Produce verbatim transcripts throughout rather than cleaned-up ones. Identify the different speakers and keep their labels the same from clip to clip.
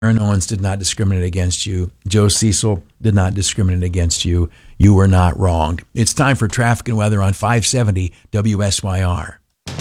Speaker 1: Aaron Owens did not discriminate against you. Joe Cecil did not discriminate against you. You were not wronged. It's time for traffic and weather on five seventy W S Y R.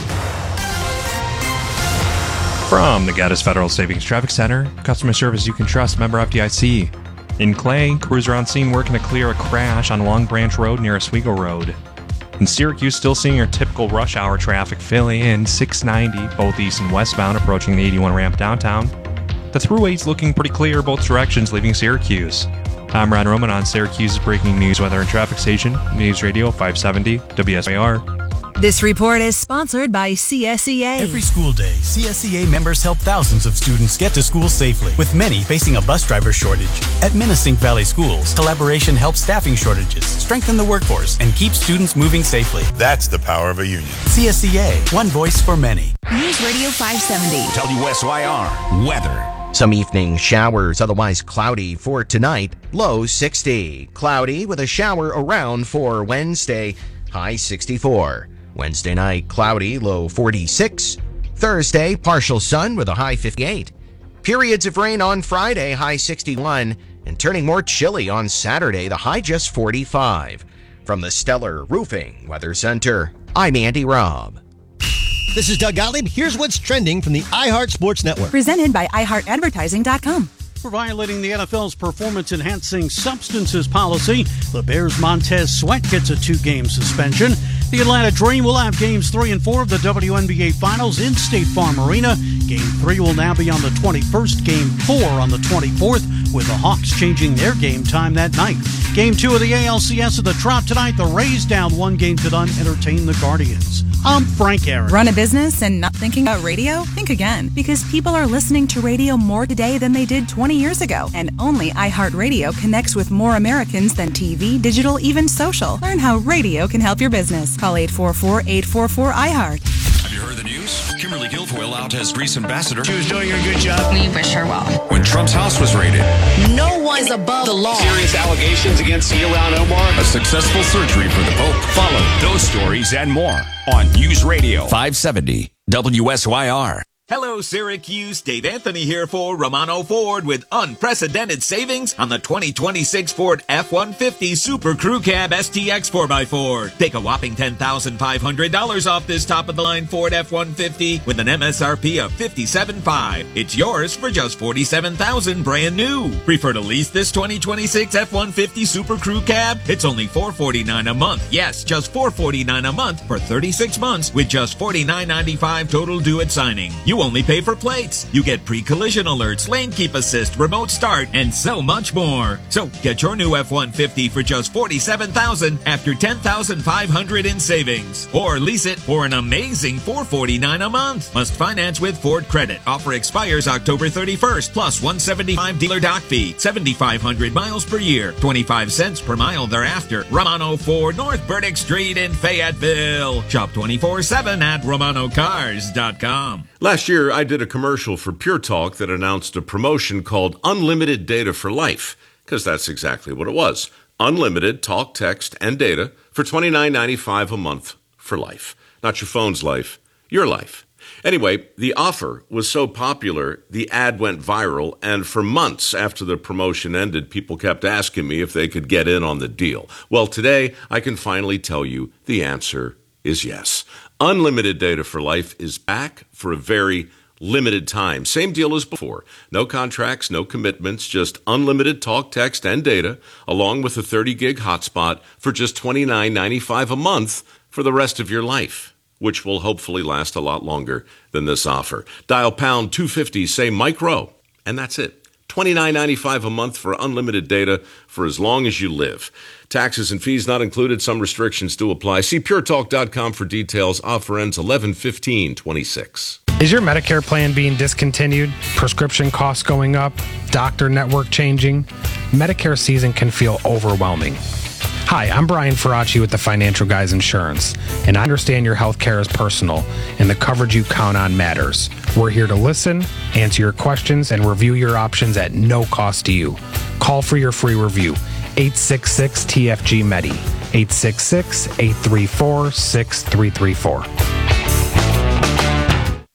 Speaker 2: From the Gaddis Federal Savings Traffic Center, customer service you can trust, member F D I C. In Clay, crews are on scene working to clear a crash on Long Branch Road near Oswego Road. In Syracuse, still seeing your typical rush hour traffic filling in six ninety, both east and westbound, approaching the eighty-one ramp downtown. The Thruway's looking pretty clear both directions leaving Syracuse. I'm Ron Roman on Syracuse's breaking news, weather, and traffic station, News Radio five seventy W S Y R.
Speaker 3: This report is sponsored by C S E A.
Speaker 4: Every school day, C S E A members help thousands of students get to school safely, with many facing a bus driver shortage. At Minisink Valley Schools, collaboration helps staffing shortages, strengthen the workforce, and keep students moving safely.
Speaker 5: That's the power of a union.
Speaker 4: C S E A, one voice for many.
Speaker 3: News Radio five seventy
Speaker 6: W S Y R weather. Some evening showers, otherwise cloudy for tonight. Low sixty. Cloudy with a shower around for Wednesday. High sixty-four. Wednesday night, cloudy, low forty-six. Thursday, partial sun with a high fifty-eight. Periods of rain on Friday, high sixty-one. And turning more chilly on Saturday, the high just forty-five. From the Stellar Roofing Weather Center, I'm Andy Robb.
Speaker 7: This is Doug Gottlieb. Here's what's trending from the iHeart Sports Network.
Speaker 3: Presented by i heart advertising dot com.
Speaker 8: For violating the N F L's performance-enhancing substances policy, the Bears' Montez Sweat gets a two-game suspension. The Atlanta Dream will have games three and four of the W N B A Finals in State Farm Arena. Game three will now be on the twenty-first, game four on the twenty-fourth, with the Hawks changing their game time that night. Game two of the A L C S of the Trop tonight. The Rays down one game to none entertain the Guardians. I'm Frank Aaron.
Speaker 3: Run a business and not thinking about radio? Think again, because people are listening to radio more today than they did twenty years ago. And only iHeartRadio connects with more Americans than T V, digital, even social. Learn how radio can help your business. Call eight four four, eight four four, I heart.
Speaker 9: Have you heard the news? Kimberly Guilfoyle out as Greece ambassador.
Speaker 10: She was doing a good job.
Speaker 11: We wish her well.
Speaker 9: When Trump's house was raided.
Speaker 11: No one is above the law.
Speaker 10: Serious allegations against Ilhan Omar.
Speaker 9: A successful surgery for the Pope.
Speaker 6: Follow those stories and more on News Radio five seventy W S Y R.
Speaker 12: Hello, Syracuse. Dave Anthony here for Romano Ford with unprecedented savings on the twenty twenty-six Ford F one fifty Super Crew Cab S T X four by four. Take a whopping ten thousand five hundred dollars off this top-of-the-line Ford F one fifty with an M S R P of fifty-seven thousand five hundred dollars. It's yours for just forty-seven thousand dollars brand new. Prefer to lease this twenty twenty-six F one fifty Super Crew Cab? It's only four hundred forty-nine dollars a month. Yes, just four hundred forty-nine dollars a month for thirty-six months with just forty-nine ninety-five total due at signing. You only pay for plates. You get pre-collision alerts, lane keep assist, remote start, and so much more. So get your new F one fifty for just forty-seven thousand dollars after ten thousand five hundred dollars in savings. Or lease it for an amazing four hundred forty-nine dollars a month. Must finance with Ford Credit. Offer expires October thirty-first, plus one hundred seventy-five dollars dealer dock fee, seven thousand five hundred miles per year, twenty-five cents per mile thereafter. Romano Ford, North Burdick Street in Fayetteville. Shop twenty-four seven at romano cars dot com.
Speaker 13: Last year, I did a commercial for Pure Talk that announced a promotion called Unlimited Data for Life, because that's exactly what it was. Unlimited talk, text, and data for twenty-nine ninety-five a month for life. Not your phone's life, your life. Anyway, the offer was so popular, the ad went viral, and for months after the promotion ended, people kept asking me if they could get in on the deal. Well, today, I can finally tell you the answer is yes. Unlimited Data for Life is back for a very limited time. Same deal as before. No contracts, no commitments, just unlimited talk, text, and data, along with a thirty gig hotspot for just twenty-nine ninety-five a month for the rest of your life, which will hopefully last a lot longer than this offer. Dial pound two fifty, say Mike Rowe, and that's it. twenty-nine ninety-five a month for unlimited data for as long as you live. Taxes and fees not included. Some restrictions do apply. See pure talk dot com for details. Offer ends eleven fifteen twenty-six.
Speaker 14: Is your Medicare plan being discontinued? Prescription costs going up? Doctor network changing? Medicare season can feel overwhelming. Hi, I'm Brian Faraci with the Financial Guys Insurance, and I understand your health care is personal, and the coverage you count on matters. We're here to listen, answer your questions, and review your options at no cost to you. Call for your free review. eight six six T F G Medi. eight six six, eight three four, six three three four.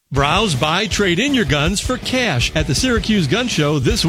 Speaker 5: Browse, buy, trade in your guns for cash at the Syracuse Gun Show this